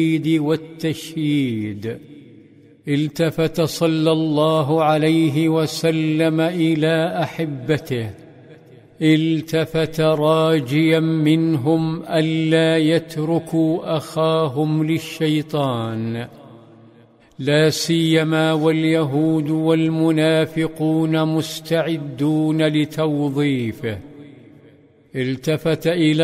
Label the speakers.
Speaker 1: والتشييد. التفت صلى الله عليه وسلم إلى أحبته، التفت راجيا منهم ألا يتركوا أخاهم للشيطان، لا سيما واليهود والمنافقون مستعدون لتوظيفه. التفت إلى